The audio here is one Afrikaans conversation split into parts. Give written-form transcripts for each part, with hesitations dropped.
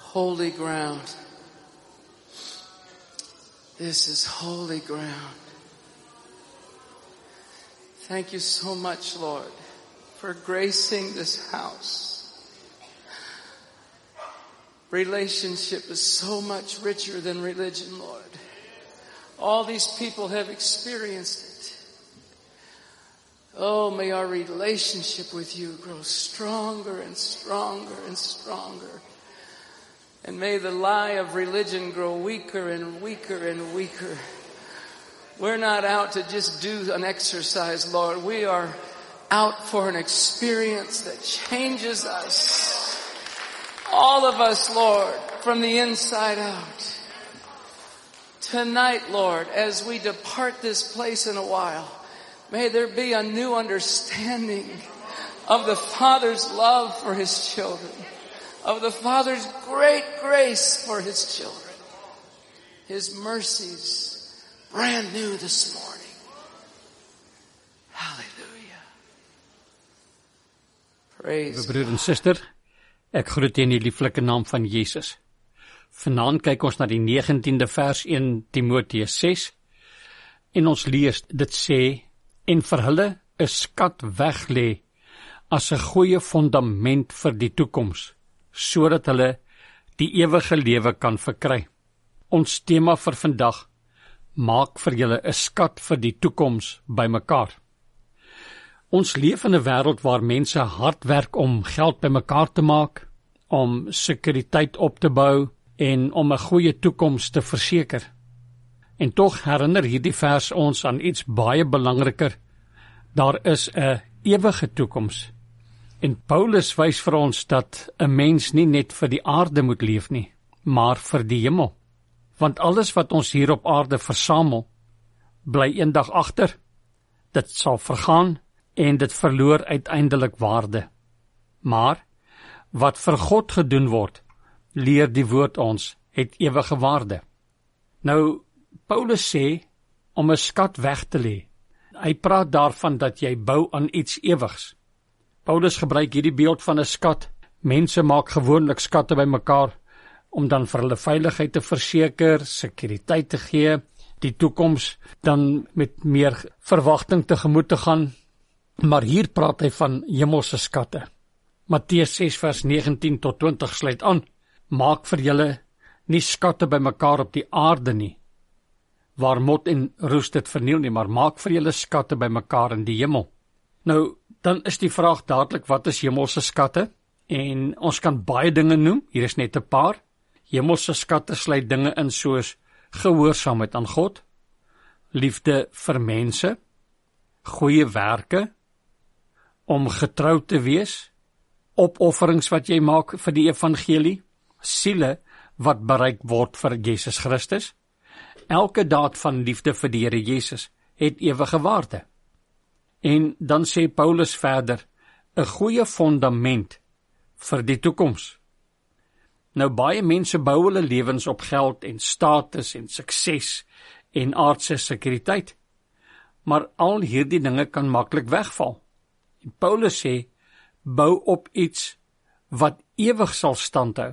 holy ground. This is holy ground. Thank you so much, Lord, for gracing this house. Relationship is so much richer than religion, Lord. All these people have experienced it. Oh, may our relationship with you grow stronger and stronger and stronger. And may the lie of religion grow weaker and weaker and weaker. We're not out to just do an exercise, Lord. We are out for an experience that changes us. All of us, Lord, from the inside out. Tonight, Lord, as we depart this place in a while, may there be a new understanding of the Father's love for His children, of the Father's great grace for His children, His mercies brand new this morning. Hallelujah. Praise God. Broer en suster, ek groet in die lieflike naam van Jesus. Vanaand kyk ons na die 19de vers 1 Timoteus 6 en ons lees, dit sê, en vir hulle 'n skat weglê as 'n goeie fondament vir die toekoms, sodat hulle die ewige lewe kan verkry. Ons tema vir vandag, maak vir julle 'n skat vir die toekoms bymekaar. Ons leef in 'n wêreld waar mense hard werk om geld bymekaar te maak, om sekuriteit op te bou en om 'n goeie toekoms te verseker. En tog herinner hierdie vers ons aan iets baie belangriker. Daar is 'n ewige toekoms. En Paulus wys vir ons dat 'n mens nie net vir die aarde moet leef nie, maar vir die hemel. Want alles wat ons hier op aarde versamel, bly eendag agter. Dit sal vergaan en dit verloor uiteindelik waarde. Maar wat vir God gedoen word, leer die woord ons, het ewige waarde. Nou, Paulus sê om 'n skat weg te lê. Hy praat daarvan dat jy bou aan iets ewigs. Paulus gebruik hierdie beeld van 'n skat. Mense maak gewoonlik skatte bymekaar om dan vir hulle veiligheid te verseker, sekuriteit te gee, die toekoms dan met meer verwagting tegemoet te gaan. Maar hier praat hy van hemelse skatte. Matteus 6 vers 19 tot 20 sluit aan. Maak vir julle nie skatte bymekaar op die aarde nie, waar mot en roes dit verniel nie, maar maak vir julle skatte bymekaar in die hemel. Nou, dan is die vraag dadelik, wat is hemelse skatte? En ons kan baie dinge noem, hier is net 'n paar. Hemelse skatte sluit dinge in soos gehoorsaamheid aan God, liefde vir mense, goeie werke, om getrou te wees, opofferings wat jy maak vir die evangelie, siele wat bereik word vir Jesus Christus. Elke daad van liefde vir die Here Jesus het ewige waarde. En dan sê Paulus verder, 'n goeie fondament vir die toekoms. Nou baie mense bou hulle lewens op geld en status en sukses en aardse sekuriteit. Maar al hierdie dinge kan maklik wegval. En Paulus sê, bou op iets wat ewig sal standhou.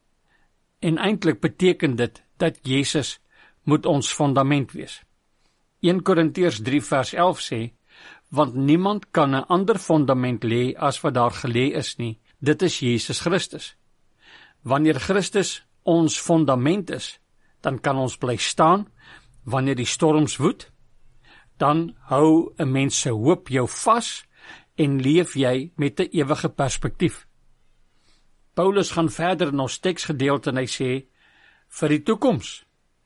En eintlik beteken dit dat Jesus moet ons fondament wees. 1 Korintiërs 3 vers 11 sê, want niemand kan 'n ander fondament lê as wat daar gelê is nie, dit is Jesus Christus. Wanneer Christus ons fondament is, dan kan ons bly staan wanneer die storms woed, dan hou 'n mens se hoop jou vas en leef jy met 'n ewige perspektief. Paulus gaan verder in ons teksgedeelte en hy sê, vir die toekoms.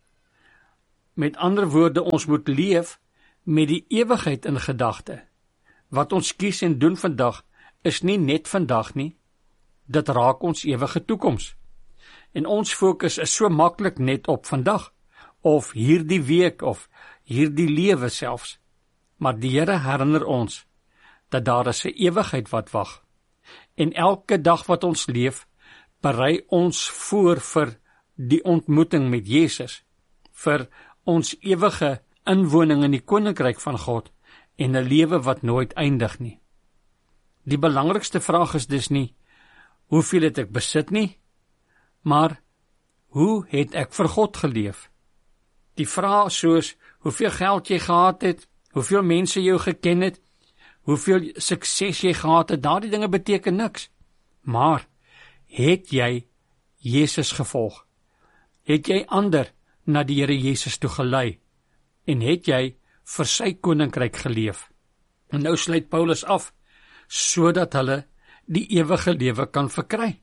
Met ander woorde, ons moet leef met die ewigheid in gedagte. Wat ons kies en doen vandag, is nie net vandag nie, dit raak ons ewige toekoms. En ons fokus is so maklik net op vandag, of hierdie week, of hierdie lewe selfs. Maar die Here herinner ons, dat daar is 'n ewigheid wat wag. En elke dag wat ons leef, berei ons voor vir die ontmoeting met Jesus, vir ons ewige inwoning in die koninkryk van God, en 'n lewe wat nooit eindig nie. Die belangrikste vraag is dus nie, hoeveel het ek besit nie, Maar, hoe het ek vir God geleef? Die vrae soos, hoeveel geld jy gehad het, hoeveel mense jou geken het, hoeveel sukses jy gehad het, daardie dinge beteken niks. Maar, het jy Jesus gevolg? Het jy ander na die Here Jesus toe gelei? En het jy vir sy koninkryk geleef? En nou sluit Paulus af, sodat hulle die ewige lewe kan verkry.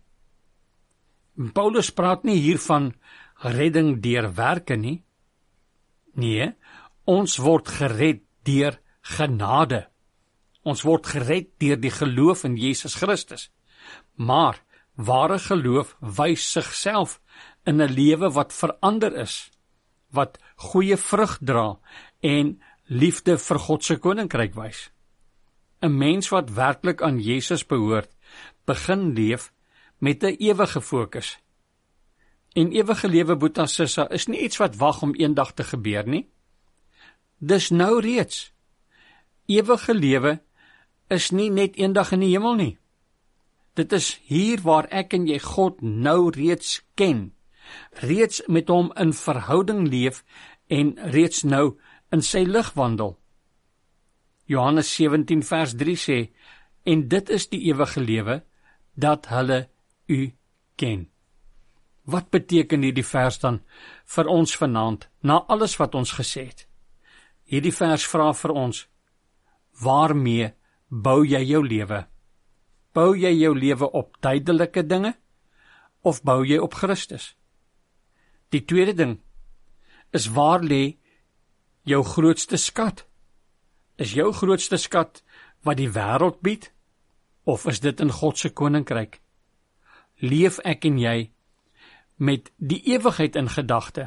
Paulus praat nie hier van redding deur werke nie. Nee, ons word gered deur genade. Ons word gered deur die geloof in Jesus Christus. Maar ware geloof wys sigself in 'n lewe wat verander is, wat goeie vrug dra en liefde vir God se koninkryk wys. 'n Mens wat werklik aan Jesus behoort, begin leef met 'n ewige fokus. En ewige lewe, Boeta Sissa, is nie iets wat wag om eendag te gebeur nie. Dis nou reeds. Ewige lewe is nie net eendag in die hemel nie. Dit is hier waar ek en jy God nou reeds ken, reeds met hom in verhouding leef en reeds nou in sy lig wandel. Johannes 17 vers 3 sê, en dit is die ewige lewe, dat hulle u ken. Wat beteken hierdie vers dan vir ons vanaand, na alles wat ons gesê het? Hierdie vers vra vir ons, waarmee bou jy jou lewe? Bou jy jou lewe op tydelike dinge, of bou jy op Christus? Die tweede ding is, waar lê jou grootste skat? Is jou grootste skat wat die wêreld bied, of is dit in God se koninkryk? Leef ek en jy met die ewigheid in gedagte,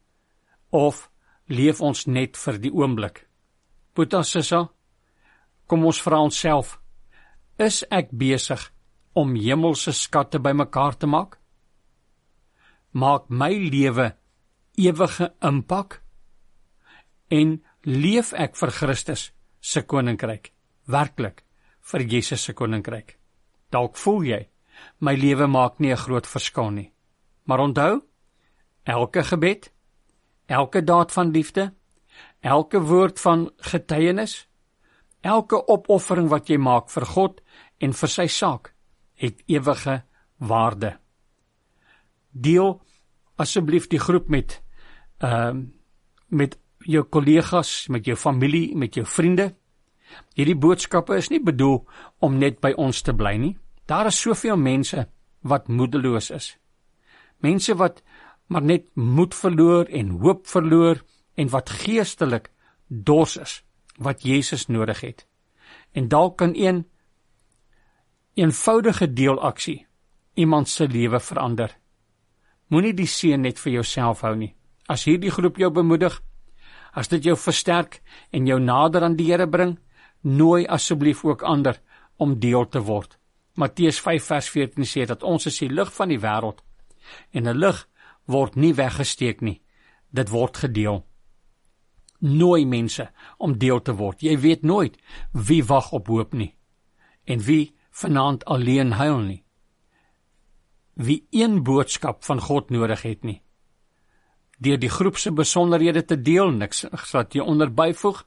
of leef ons net vir die oomblik? Boeta Sissa, kom ons vra onsself, is ek besig om hemelse skatte bymekaar te maak? Maak my lewe ewige impak? En leef ek vir Christus se koninkryk, werklik vir Jesus se koninkryk? Dalk voel jy, my lewe maak nie 'n groot verskil nie. Maar onthou, elke gebed, elke daad van liefde, elke woord van getuienis, elke opoffering wat jy maak vir God en vir sy saak, het ewige waarde. Deel asseblief die groep met jou kollegas, met jou familie, met jou vriende. Hierdie boodskappe is nie bedoel om net by ons te bly nie. Daar is soveel mense wat moedeloos is. Mense wat maar net moed verloor en hoop verloor en wat geestelik dors is, wat Jesus nodig het. En dalk kan een eenvoudige deelaksie iemand se lewe verander. Moenie die seën net vir jouself hou nie. As hierdie groep jou bemoedig, as dit jou versterk en jou nader aan die Here bring, nooi asseblief ook ander om deel te word. Matteus 5 vers 14 sê dat ons is die lig van die wêreld, en 'n lig word nie weggesteek nie, dit word gedeel. Nooi mense om deel te word. Jy weet nooit wie wag op hoop nie, en wie vanaand alleen huil nie. Wie een boodskap van God nodig het nie. Deur die groep se besonderhede te deel, niks wat jy onder byvoeg,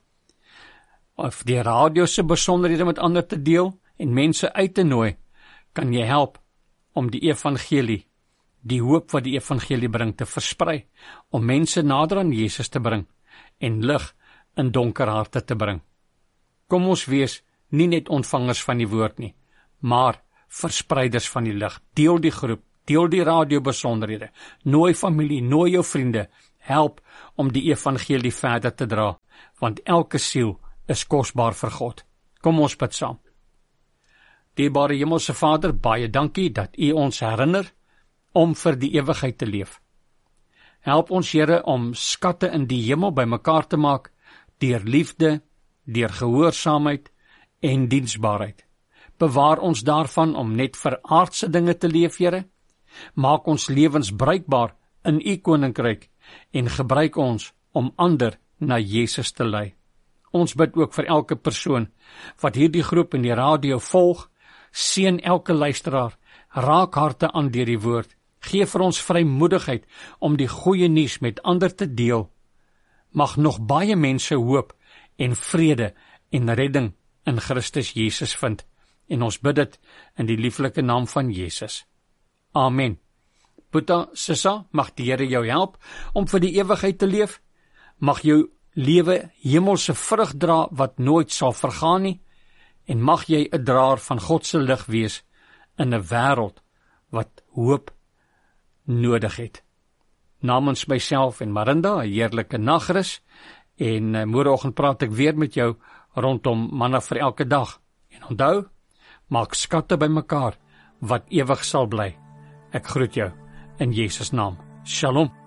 of die radio se besonderhede met ander te deel, en mense uit te nooi, kan jy help om die evangelie, die hoop wat die evangelie bring, te versprei, om mense nader aan Jesus te bring, en lig in donker harte te bring. Kom ons wees nie net ontvangers van die woord nie, maar verspreiders van die lig. Deel die groep, deel die radio besonderhede, nooi familie, nooi jou vriende, help om die evangelie verder te dra, want elke siel is kosbaar vir God. Kom ons bid saam. Dierbare Hemelse Vader, baie dankie dat U ons herinner om vir die ewigheid te leef. Help ons, Here, om skatte in die hemel bymekaar te maak, deur liefde, deur gehoorsaamheid en diensbaarheid. Bewaar ons daarvan om net vir aardse dinge te leef, Here. Maak ons lewens bruikbaar in U koninkryk en gebruik ons om ander na Jesus te lei. Ons bid ook vir elke persoon wat hierdie groep in die radio volg. Seën elke luisteraar, raak harte aan deur die woord Gee vir ons vrymoedigheid om die goeie nuus met ander te deel. Mag nog baie mense hoop en vrede en redding in Christus Jesus vind. En ons bid dit in die lieflike naam van Jesus. Amen. Boeta, Sissa, mag die Here jou help om vir die ewigheid te leef. Mag jou lewe hemelse vrug dra wat nooit sal vergaan nie. En mag jy 'n draer van God se lig wees in 'n wêreld wat hoop nodig het. Namens myself en Marinda, 'n heerlike nagrus, en môreoggend praat ek weer met jou rondom manna vir elke dag. En onthou, maak skatte bymekaar wat ewig sal bly. Ek groet jou in Jesus naam. Shalom.